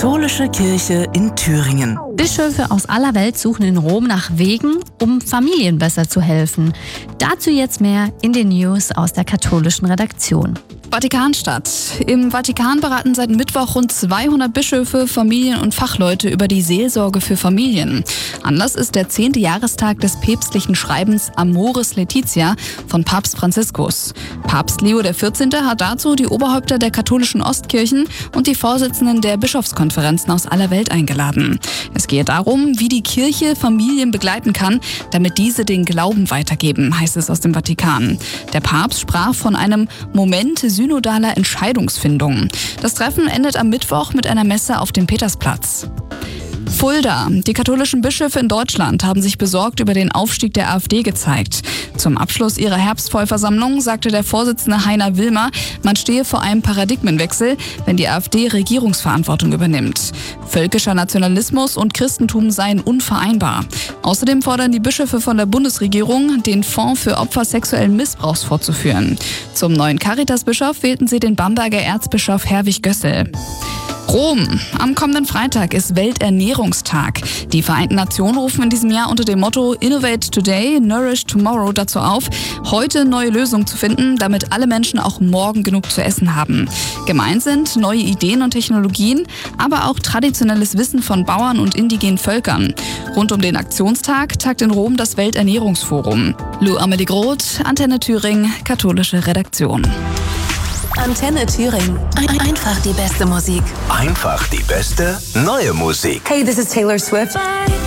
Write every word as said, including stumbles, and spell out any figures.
Katholische Kirche in Thüringen. Bischöfe aus aller Welt suchen in Rom nach Wegen, um Familien besser zu helfen. Dazu jetzt mehr in den News aus der katholischen Redaktion. Vatikanstadt. Im Vatikan beraten seit Mittwoch rund zweihundert Bischöfe, Familien und Fachleute über die Seelsorge für Familien. Anlass ist der zehnte Jahrestag des päpstlichen Schreibens Amoris Laetitia von Papst Franziskus. Papst Leo der vierzehnte hat dazu die Oberhäupter der katholischen Ostkirchen und die Vorsitzenden der Bischofskonferenzen aus aller Welt eingeladen. Es gehe darum, wie die Kirche Familien begleiten kann, damit diese den Glauben weitergeben, heißt es aus dem Vatikan. Der Papst sprach von einem Moment synodaler Entscheidungsfindung. Das Treffen endet am Mittwoch mit einer Messe auf dem Petersplatz. Fulda. Die katholischen Bischöfe in Deutschland haben sich besorgt über den Aufstieg der AfD gezeigt. Zum Abschluss ihrer Herbstvollversammlung sagte der Vorsitzende Heiner Wilmer, man stehe vor einem Paradigmenwechsel, wenn die AfD Regierungsverantwortung übernimmt. Völkischer Nationalismus und Christentum seien unvereinbar. Außerdem fordern die Bischöfe von der Bundesregierung, den Fonds für Opfer sexuellen Missbrauchs fortzuführen. Zum neuen Caritas-Bischof wählten sie den Bamberger Erzbischof Herwig Gössel. Rom. Am kommenden Freitag ist Welternährungstag. Die Vereinten Nationen rufen in diesem Jahr unter dem Motto Innovate Today, Nourish Tomorrow dazu auf, heute neue Lösungen zu finden, damit alle Menschen auch morgen genug zu essen haben. Gemeint sind neue Ideen und Technologien, aber auch traditionelles Wissen von Bauern und indigenen Völkern. Rund um den Aktionstag tagt in Rom das Welternährungsforum. Lou Amelie Groth, Antenne Thüringen, katholische Redaktion. Antenne Thüringen. Ein- Einfach die beste Musik. Einfach die beste neue Musik. Hey, this is Taylor Swift.